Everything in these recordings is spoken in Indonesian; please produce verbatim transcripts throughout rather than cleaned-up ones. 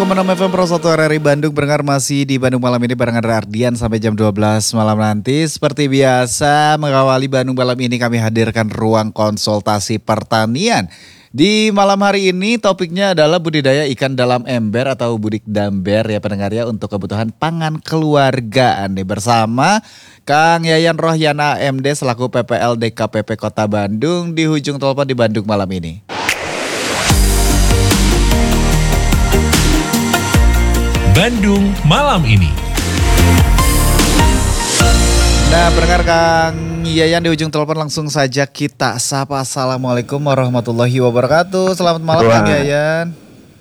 koma enam F M Pro satu R R I Bandung. Pendengar masih di Bandung Malam ini barengan Ardian sampai jam dua belas malam nanti. Seperti biasa mengawali Bandung Malam ini kami hadirkan ruang konsultasi pertanian. Di malam hari ini topiknya adalah budidaya ikan dalam ember atau budik damber ya pendengar ya, untuk kebutuhan pangan keluarga nih, bersama Kang Yayan Rohyan A M D selaku P P L D K P P Kota Bandung di ujung telepon di Bandung malam ini. Bandung malam ini. Nah, pendengar Kang Yayan di ujung telepon, langsung saja kita sapa. Assalamualaikum warahmatullahi wabarakatuh. Selamat malam Kang Yayan.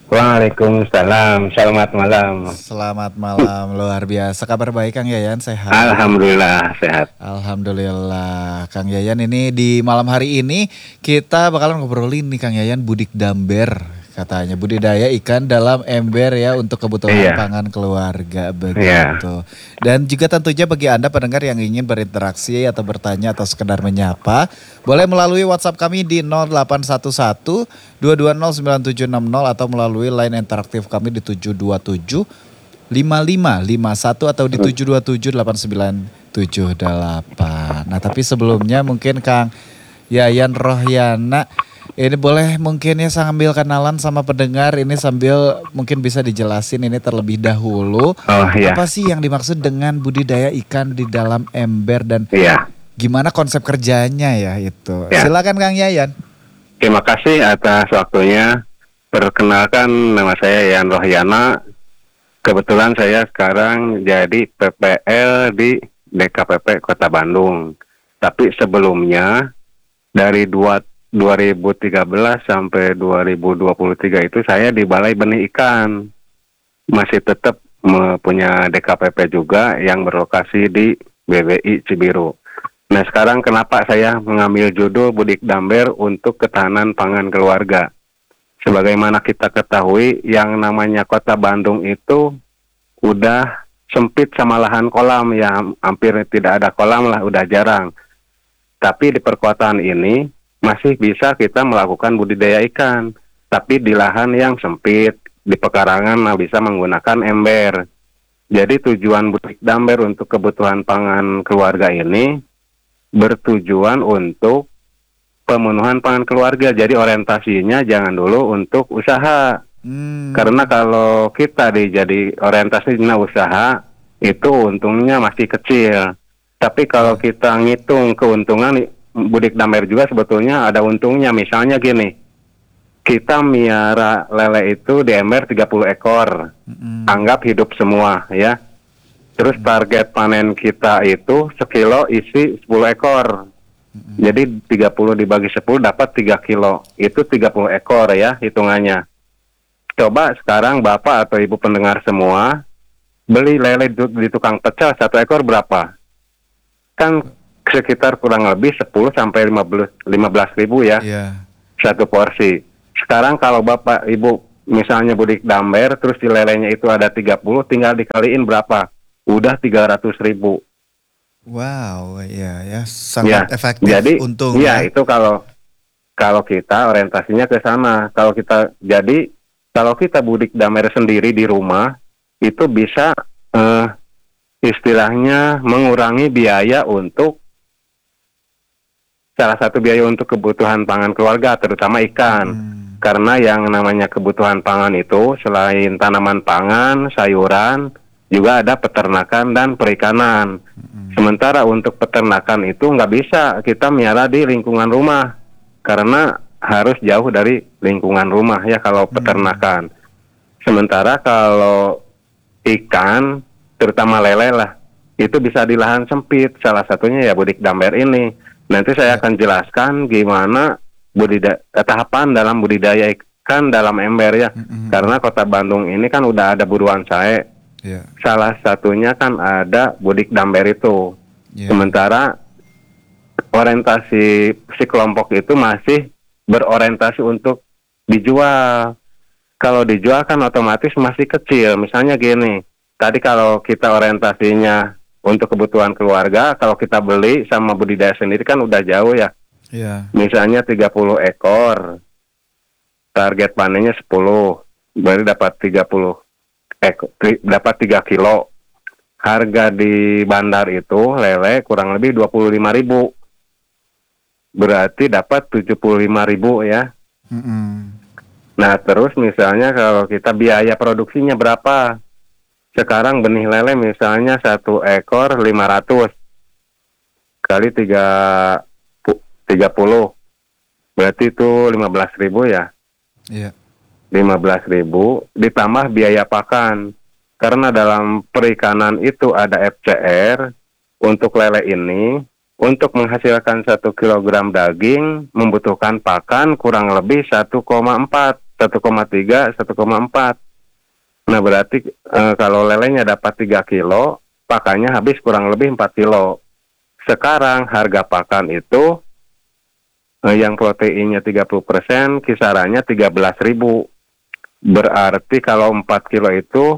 Waalaikumsalam. Selamat malam. Selamat malam, luar biasa. Kabar baik Kang Yayan, sehat? Alhamdulillah sehat. Alhamdulillah. Kang Yayan, ini di malam hari ini kita bakalan ngobrolin nih Kang Yayan, budik damber. Katanya budidaya ikan dalam ember ya, untuk kebutuhan iya. pangan keluarga begitu. Iya. Dan juga tentunya bagi Anda pendengar yang ingin berinteraksi atau bertanya atau sekedar menyapa, boleh melalui WhatsApp kami di nol delapan satu satu dua dua nol sembilan tujuh enam nol atau melalui line interaktif kami di tujuh dua tujuh lima lima lima satu atau di tujuh dua tujuh delapan sembilan tujuh delapan. Nah, tapi sebelumnya mungkin Kang Yayan Rohyana, ini boleh mungkin ya sambil kenalan sama pendengar ini, sambil mungkin bisa dijelasin ini terlebih dahulu. Oh iya. Apa sih yang dimaksud dengan budidaya ikan di dalam ember dan Iya. gimana konsep kerjanya ya itu. Ya. Silakan Kang Yayan. Terima kasih atas waktunya. Perkenalkan, nama saya Yayan Rohyana. Kebetulan saya sekarang jadi P P L di D K P P Kota Bandung. Tapi sebelumnya dari dua dua ribu tiga belas sampai dua ribu dua puluh tiga itu saya di Balai Benih Ikan. Masih tetap punya D K P P juga yang berlokasi di B B I Cibiru. Nah, sekarang kenapa saya mengambil judul Budik Damber untuk ketahanan pangan keluarga? Sebagaimana kita ketahui, yang namanya Kota Bandung itu udah sempit sama lahan kolam, ya hampir tidak ada kolam lah, udah jarang. Tapi di perkotaan ini masih bisa kita melakukan budidaya ikan, tapi di lahan yang sempit, di pekarangan nah bisa menggunakan ember. Jadi tujuan budik damber untuk kebutuhan pangan keluarga ini bertujuan untuk pemenuhan pangan keluarga. Jadi orientasinya jangan dulu untuk usaha. Hmm. Karena kalau kita di jadi orientasinya usaha, itu untungnya masih kecil. Tapi kalau kita ngitung keuntungan, budik damber juga sebetulnya ada untungnya. Misalnya gini, kita miara lele itu di ember tiga puluh ekor, mm-hmm. anggap hidup semua ya. Terus target panen kita itu sekilo isi sepuluh ekor. Mm-hmm. Jadi tiga puluh dibagi sepuluh dapat tiga kilo. Itu tiga puluh ekor ya hitungannya. Coba sekarang Bapak atau Ibu pendengar semua beli lele di tukang pecel satu ekor berapa? Kan sekitar kurang lebih sepuluh sampai lima belas ribu ya, yeah. satu porsi. Sekarang kalau Bapak Ibu misalnya budik damber, terus di lelenya itu ada tiga puluh, tinggal dikaliin berapa? Udah tiga ratus ribu. Wow, ya ya sangat ya, efektif. Jadi, untung. Iya, ya. Itu kalau kalau kita orientasinya ke sana. Kalau kita jadi kalau kita budik damber sendiri di rumah, itu bisa eh, istilahnya mengurangi biaya untuk salah satu biaya untuk kebutuhan pangan keluarga, terutama ikan. Hmm. Karena yang namanya kebutuhan pangan itu selain tanaman pangan, sayuran, juga ada peternakan dan perikanan. Hmm. Sementara untuk peternakan itu nggak bisa kita miara di lingkungan rumah, karena harus jauh dari lingkungan rumah ya kalau peternakan. Hmm. Sementara kalau ikan, terutama lele lah, itu bisa di lahan sempit. Salah satunya ya budik damber ini. Nanti saya akan jelaskan gimana budidaya, tahapan dalam budidaya ikan dalam ember ya. Mm-hmm. Karena Kota Bandung ini kan udah ada buruan sae. Yeah. Salah satunya kan ada budik damber itu. Yeah. Sementara orientasi si kelompok itu masih berorientasi untuk dijual. Kalau dijual kan otomatis masih kecil. Misalnya gini, tadi kalau kita orientasinya untuk kebutuhan keluarga, kalau kita beli sama budidaya sendiri kan udah jauh ya. Yeah. Misalnya tiga puluh ekor, target panennya sepuluh, berarti dapat tiga puluh eh tri- dapat tiga kilo. Harga di bandar itu lele kurang lebih dua puluh lima ribu. Berarti dapat tujuh puluh lima ribu ya. Mm-mm. Nah terus misalnya kalau kita biaya produksinya berapa? Sekarang benih lele misalnya satu ekor lima ratus kali tiga, tiga puluh. Berarti itu lima belas ribu ya. Iya. lima belas ribu ditambah biaya pakan. Karena dalam perikanan itu ada F C R untuk lele ini, untuk menghasilkan satu kilogram daging membutuhkan pakan kurang lebih satu koma empat, satu koma tiga, satu koma empat. Nah berarti e, kalau lelenya dapat tiga kilo, pakannya habis kurang lebih empat kilo. Sekarang harga pakan itu e, yang proteinnya tiga puluh persen kisarannya tiga belas ribu. Berarti kalau empat kilo itu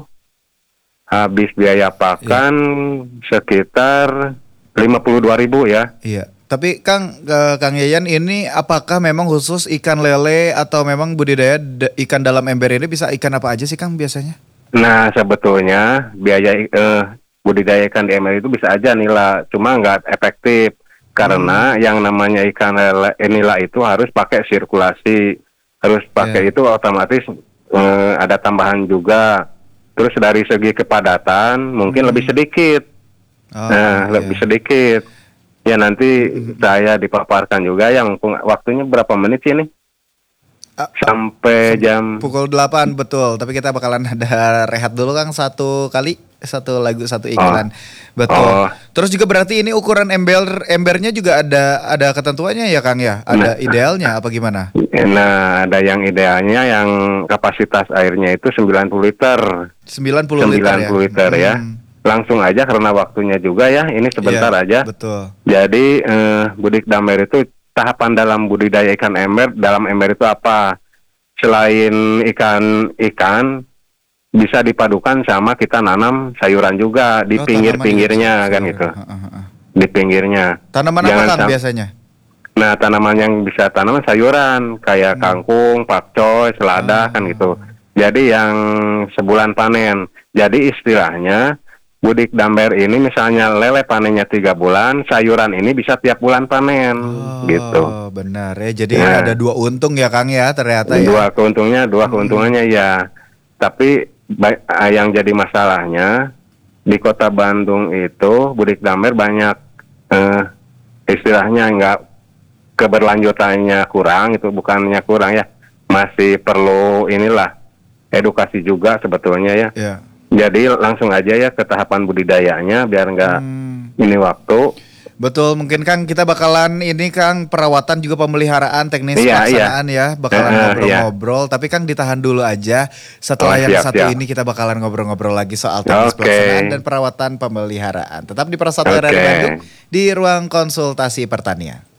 habis biaya pakan ya. Sekitar lima puluh dua ribu ya. Iya. Tapi Kang, eh, Kang Yayan ini apakah memang khusus ikan lele atau memang budidaya d- ikan dalam ember ini bisa ikan apa aja sih Kang biasanya? Nah sebetulnya biaya eh, budidaya ikan di ember itu bisa aja nila, cuma nggak efektif. Karena hmm. yang namanya ikan lele nila itu harus pakai sirkulasi, harus pakai yeah. itu otomatis eh, ada tambahan juga. Terus dari segi kepadatan mungkin hmm. lebih sedikit, oh, nah iya. lebih sedikit. Ya nanti hmm. saya dipaparkan juga yang waktunya berapa menit sih ini? Uh, Sampai jam pukul delapan betul. Tapi kita bakalan ada rehat dulu Kang satu kali, satu lagu satu iklan, oh. betul. Oh. Terus juga berarti ini ukuran ember embernya juga ada ada ketentuannya ya Kang ya? Ada nah, idealnya apa gimana? Nah ada yang idealnya yang kapasitas airnya itu sembilan puluh liter. sembilan puluh liter sembilan puluh liter ya. Hmm. Langsung aja karena waktunya juga ya. Ini sebentar yeah, aja. Betul. Jadi eh, Budik Damber itu tahapan dalam budidaya ikan ember, dalam ember itu apa? Selain ikan-ikan bisa dipadukan sama kita nanam sayuran juga di oh, pinggir-pinggirnya kan gitu. Uh, uh, uh. Di pinggirnya. Tanaman Jangan apa kan sam- biasanya? Nah, tanaman yang bisa tanaman sayuran kayak hmm. kangkung, pakcoy, selada uh, kan gitu. Jadi yang sebulan panen. Jadi istilahnya Budik Damber ini misalnya lele panennya tiga bulan, sayuran ini bisa tiap bulan panen, oh, gitu. Benar ya, jadi nah, ada dua untung ya Kang ya ternyata ya. Dua keuntungnya, dua hmm. keuntungannya ya. Tapi ba- yang jadi masalahnya di Kota Bandung itu Budik Damber banyak eh, istilahnya nggak keberlanjutannya kurang, itu bukannya kurang ya, masih perlu inilah edukasi juga sebetulnya ya. Yeah. Jadi langsung aja ya ke tahapan budidayanya biar nggak hmm. ini waktu. Betul, mungkin Kang kita bakalan ini Kang perawatan juga pemeliharaan teknis iya, pelaksanaan iya. ya, bakalan uh, ngobrol-ngobrol. Iya. Tapi Kang ditahan dulu aja. Setelah oh, yang siap, satu siap. ini kita bakalan ngobrol-ngobrol lagi soal teknis okay. pelaksanaan dan perawatan pemeliharaan. Tetap di Persatuan okay. Radio Bandung di ruang konsultasi pertanian.